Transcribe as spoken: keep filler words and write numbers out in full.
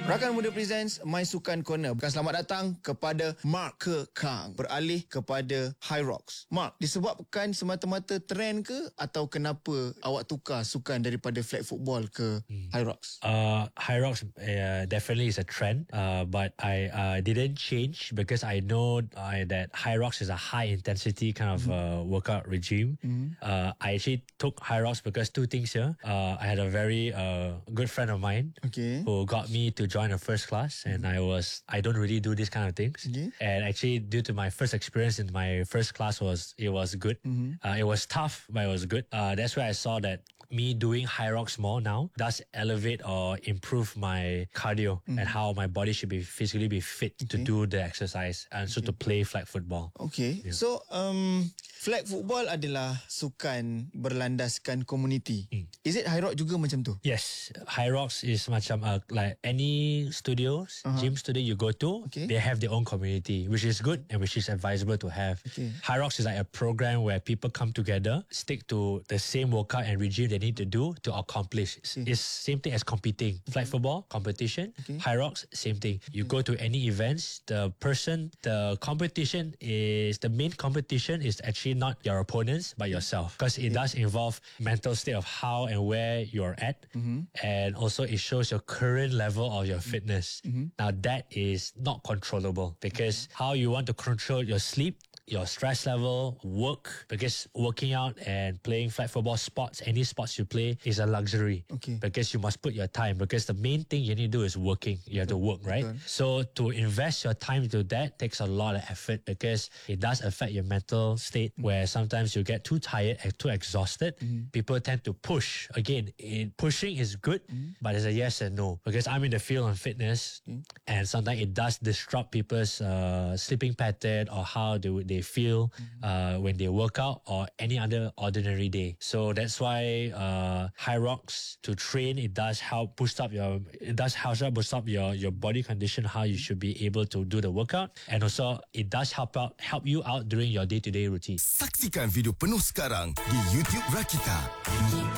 Rakan Muda Presents My Sukan Corner. Bukan selamat datang kepada Mark Kekang beralih kepada Hyrox. Mark, disebabkan semata-mata trend ke atau kenapa awak tukar sukan daripada flag football ke hmm. Hyrox? Uh, Hyrox uh, definitely is a trend, uh, but I uh, didn't change because I know uh, that Hyrox is a high intensity kind of mm-hmm. uh, workout regime. Mm-hmm. Uh, I actually took Hyrox because two things here. Uh, I had a very uh, good friend of mine okay. who got me to join a first class, and I was I don't really do these kind of things. Okay. And actually, due to my first experience in my first class, was it was good. Mm-hmm. Uh, it was tough, but it was good. Uh, that's where I saw that me doing Hyrox more now does elevate or improve my cardio mm-hmm. and how my body should be physically be fit okay. to do the exercise and okay. so to play flag football. Okay. Yeah. So um. flag football adalah sukan berlandaskan komuniti. Mm. Is it Hyrox juga macam tu? Yes, Hyrox is macam uh, like any studios, uh-huh. gym studio you go to, okay. they have their own community, which is good and which is advisable to have. Okay. Hyrox is like a program where people come together, stick to the same workout and regime they need to do to accomplish. Okay. It's same thing as competing. Okay. Flag football, competition. Okay. Hyrox, same thing. You okay. go to any events, the person, the competition is, the main competition is actually not your opponents but yourself, because it yeah. does involve mental state of how and where you're at, mm-hmm. and also it shows your current level of your fitness. Mm-hmm. Now that is not controllable, because mm-hmm. how you want to control your sleep, your stress level, work, because working out and playing flag football sports, any sports you play is a luxury. Okay. Because you must put your time, because the main thing you need to do is working. You have to work, right? Okay. So to invest your time into that takes a lot of effort, because it does affect your mental state, mm-hmm. where sometimes you get too tired and too exhausted. Mm-hmm. People tend to push. Again, it, pushing is good, mm-hmm. but it's a yes and no, because I'm in the field of fitness, mm-hmm. and sometimes it does disrupt people's uh, sleeping pattern or how they they feel mm-hmm. uh, when they work out or any other ordinary day. So that's why uh, Hyrox, to train, it does help boost up your it does help boost up your your body condition, how you should be able to do the workout, and also it does help out help you out during your day to day routine. Saksikan video penuh sekarang di YouTube Rakita.